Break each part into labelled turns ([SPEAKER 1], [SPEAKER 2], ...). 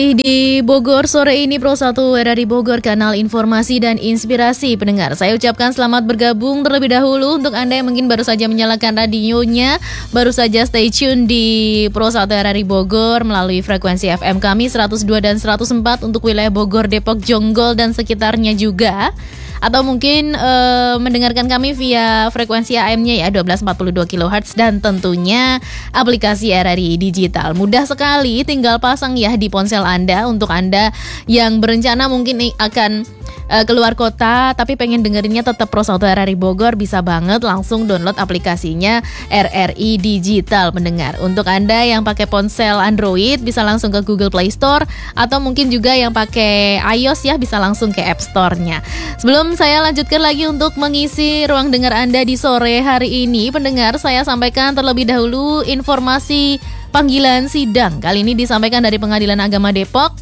[SPEAKER 1] Di Bogor sore ini Pro 1 RRI Bogor, kanal informasi dan inspirasi pendengar. Saya ucapkan selamat bergabung terlebih dahulu untuk Anda yang mungkin baru saja menyalakan radionya, baru saja stay tune di Pro 1 RRI Bogor melalui frekuensi FM kami 102 dan 104 untuk wilayah Bogor, Depok, Jonggol dan sekitarnya juga. Atau mungkin mendengarkan kami via frekuensi AM-nya ya 1242 kHz dan tentunya aplikasi RRI Digital. Mudah sekali, tinggal pasang ya di ponsel Anda. Untuk Anda yang berencana mungkin akan keluar kota tapi pengen dengerinnya tetap Pro 1 RRI Bogor, bisa banget langsung download aplikasinya RRI Digital pendengar. Untuk Anda yang pakai ponsel Android bisa langsung ke Google Play Store, atau mungkin juga yang pakai iOS ya bisa langsung ke App Store-nya. Sebelum saya lanjutkan lagi untuk mengisi ruang dengar Anda di sore hari ini pendengar, saya sampaikan terlebih dahulu informasi panggilan sidang. Kali ini disampaikan dari Pengadilan Agama Depok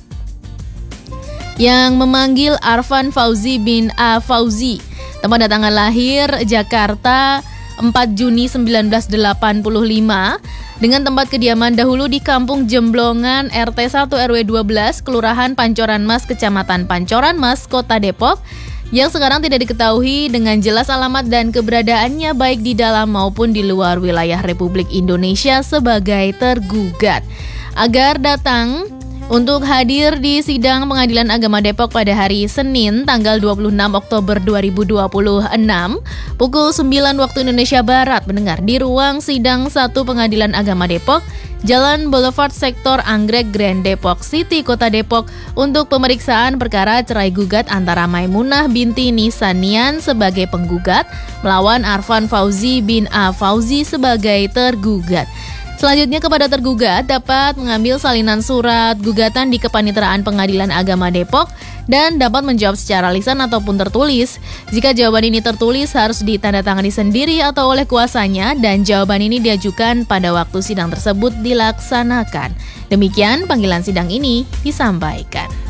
[SPEAKER 1] yang memanggil Arfan Fauzi bin A. Fauzi, tempat datangan lahir Jakarta 4 Juni 1985, dengan tempat kediaman dahulu di Kampung Jemblongan RT 1 RW 12 Kelurahan Pancoran Mas, Kecamatan Pancoran Mas, Kota Depok, yang sekarang tidak diketahui dengan jelas alamat dan keberadaannya baik di dalam maupun di luar wilayah Republik Indonesia sebagai tergugat, agar datang untuk hadir di sidang Pengadilan Agama Depok pada hari Senin tanggal 26 Oktober 2026 pukul 9 waktu Indonesia Barat mendengar di ruang sidang 1 Pengadilan Agama Depok, Jalan Boulevard Sektor Anggrek Grand Depok City, Kota Depok, untuk pemeriksaan perkara cerai gugat antara Maimunah binti Nisanian sebagai penggugat melawan Arfan Fauzi bin A. Fauzi sebagai tergugat. Selanjutnya kepada tergugat dapat mengambil salinan surat gugatan di Kepanitraan Pengadilan Agama Depok dan dapat menjawab secara lisan ataupun tertulis. Jika jawaban ini tertulis harus ditandatangani sendiri atau oleh kuasanya, dan jawaban ini diajukan pada waktu sidang tersebut dilaksanakan. Demikian panggilan sidang ini disampaikan.